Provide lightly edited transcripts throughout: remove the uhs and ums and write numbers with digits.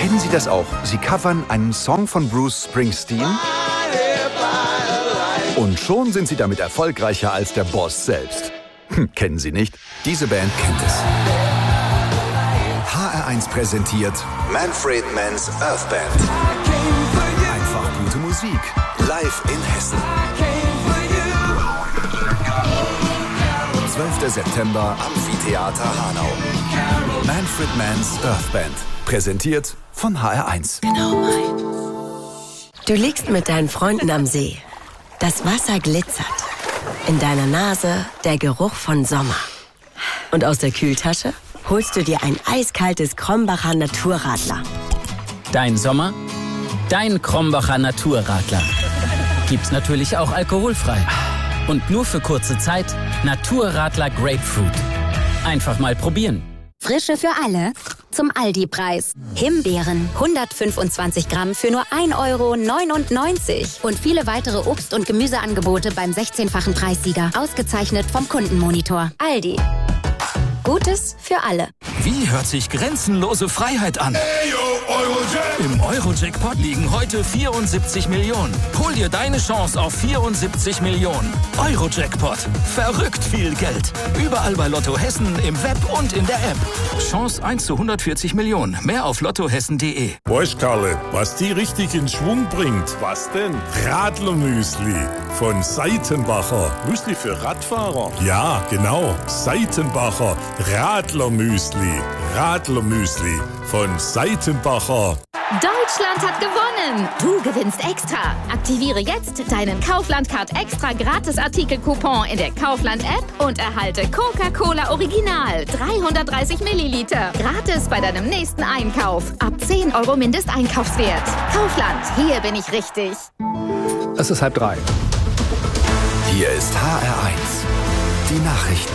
Kennen Sie das auch? Sie covern einen Song von Bruce Springsteen und schon sind Sie damit erfolgreicher als der Boss selbst. Kennen Sie nicht? Diese Band kennt es. HR1 präsentiert Manfred Mann's Earth Band. Einfach gute Musik. Live in Hessen. 12. September, Amphitheater Hanau. Manfred Mann's Earth Band. Präsentiert von HR1. Du liegst mit deinen Freunden am See. Das Wasser glitzert. In deiner Nase der Geruch von Sommer. Und aus der Kühltasche holst du dir ein eiskaltes Krombacher Naturradler. Dein Sommer? Dein Krombacher Naturradler. Gibt's natürlich auch alkoholfrei. Und nur für kurze Zeit Naturradler Grapefruit. Einfach mal probieren. Frische für alle zum Aldi-Preis. Himbeeren 125 Gramm für nur 1,99 € und viele weitere Obst- und Gemüseangebote beim 16-fachen Preissieger. Ausgezeichnet vom Kundenmonitor. Aldi. Gutes für alle. Wie hört sich grenzenlose Freiheit an? Im Euro-Jackpot liegen heute 74 Millionen. Hol dir deine Chance auf 74 Millionen. Euro-Jackpot. Verrückt viel Geld. Überall bei Lotto Hessen, im Web und in der App. Chance 1 zu 140 Millionen. Mehr auf lottohessen.de. Weißt Karle, was die richtig in Schwung bringt? Was denn? Radlermüsli von Seitenbacher. Müsli für Radfahrer? Ja, genau. Seitenbacher Radlermüsli. Radlermüsli von Seitenbacher. Deutschland hat gewonnen! Du gewinnst extra! Aktiviere jetzt deinen Kaufland-Card extra Gratis-Artikel-Coupon in der Kaufland-App und erhalte Coca-Cola Original 330 Milliliter. Gratis bei deinem nächsten Einkauf. Ab 10 € Mindesteinkaufswert. Kaufland, hier bin ich richtig. Es ist 2:30. Hier ist HR1. Die Nachrichten.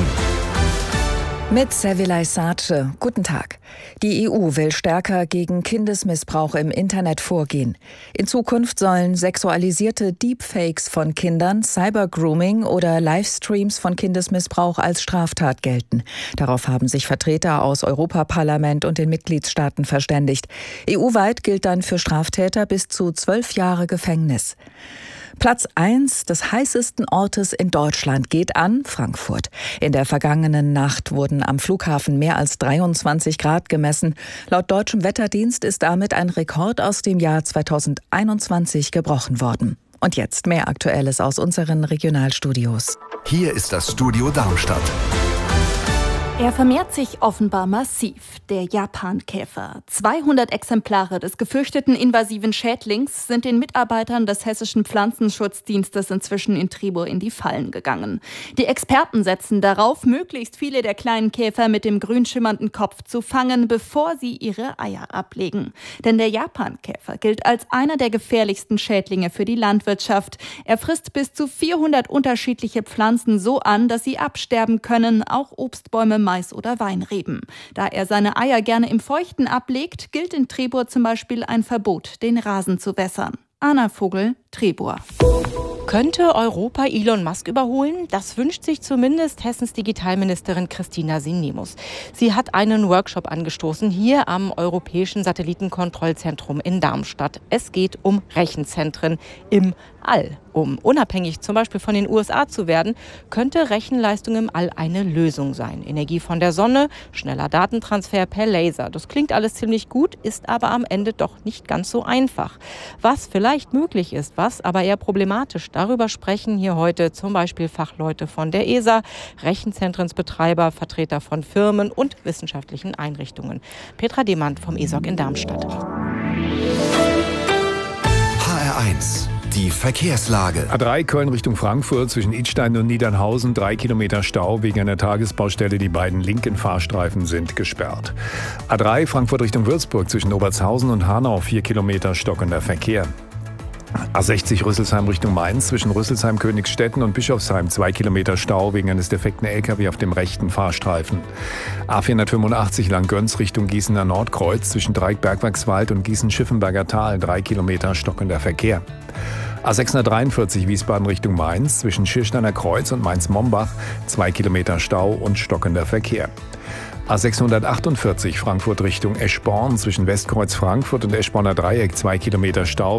Mit Sevilay Sace. Guten Tag. Die EU will stärker gegen Kindesmissbrauch im Internet vorgehen. In Zukunft sollen sexualisierte Deepfakes von Kindern, Cybergrooming oder Livestreams von Kindesmissbrauch als Straftat gelten. Darauf haben sich Vertreter aus Europaparlament und den Mitgliedstaaten verständigt. EU-weit gilt dann für Straftäter bis zu 12 Jahre Gefängnis. Platz 1 des heißesten Ortes in Deutschland geht an Frankfurt. In der vergangenen Nacht wurden am Flughafen mehr als 23 Grad gemessen. Laut deutschem Wetterdienst ist damit ein Rekord aus dem Jahr 2021 gebrochen worden. Und jetzt mehr Aktuelles aus unseren Regionalstudios. Hier ist das Studio Darmstadt. Er vermehrt sich offenbar massiv, der Japankäfer. 200 Exemplare des gefürchteten invasiven Schädlings sind den Mitarbeitern des Hessischen Pflanzenschutzdienstes inzwischen in Tribur in die Fallen gegangen. Die Experten setzen darauf, möglichst viele der kleinen Käfer mit dem grün schimmernden Kopf zu fangen, bevor sie ihre Eier ablegen. Denn der Japankäfer gilt als einer der gefährlichsten Schädlinge für die Landwirtschaft. Er frisst bis zu 400 unterschiedliche Pflanzen so an, dass sie absterben können, auch Obstbäume, Mais oder Weinreben. Da er seine Eier gerne im Feuchten ablegt, gilt in Trebur zum Beispiel ein Verbot, den Rasen zu wässern. Anna Vogel, Trebur. Könnte Europa Elon Musk überholen? Das wünscht sich zumindest Hessens Digitalministerin Christina Sinemus. Sie hat einen Workshop angestoßen hier am Europäischen Satellitenkontrollzentrum in Darmstadt. Es geht um Rechenzentren im All. Um unabhängig zum Beispiel von den USA zu werden, könnte Rechenleistung im All eine Lösung sein. Energie von der Sonne, schneller Datentransfer per Laser. Das klingt alles ziemlich gut, ist aber am Ende doch nicht ganz so einfach. Was vielleicht möglich ist, was aber eher problematisch. Darüber sprechen hier heute zum Beispiel Fachleute von der ESA, Rechenzentrensbetreiber, Vertreter von Firmen und wissenschaftlichen Einrichtungen. Petra Demand vom ESOC in Darmstadt. HR1. Die Verkehrslage. A3 Köln Richtung Frankfurt zwischen Idstein und Niedernhausen 3 Kilometer Stau wegen einer Tagesbaustelle. Die beiden linken Fahrstreifen sind gesperrt. A3 Frankfurt Richtung Würzburg zwischen Obertshausen und Hanau 4 Kilometer stockender Verkehr. A60 Rüsselsheim Richtung Mainz zwischen Rüsselsheim, Königstetten und Bischofsheim 2 Kilometer Stau wegen eines defekten LKW auf dem rechten Fahrstreifen. A485 Langgöns Richtung Gießener Nordkreuz zwischen Dreieck-Bergwerkswald und Gießen-Schiffenberger Tal 3 Kilometer stockender Verkehr. A643 Wiesbaden Richtung Mainz zwischen Schirsteiner Kreuz und Mainz-Mombach 2 Kilometer Stau und stockender Verkehr. A648 Frankfurt Richtung Eschborn zwischen Westkreuz Frankfurt und Eschborner Dreieck 2 Kilometer Stau.